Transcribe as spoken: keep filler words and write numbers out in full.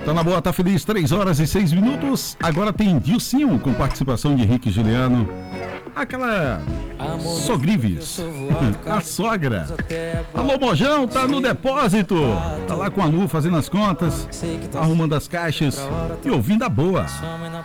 Tá na boa, tá feliz, três horas e seis minutos. Agora tem Dilcinho com participação de Henrique e Juliano. Aquela Sogrives, a sogra. Alô, Mojão, tá no depósito. Tá lá com a Lu fazendo as contas, arrumando as caixas e ouvindo a boa.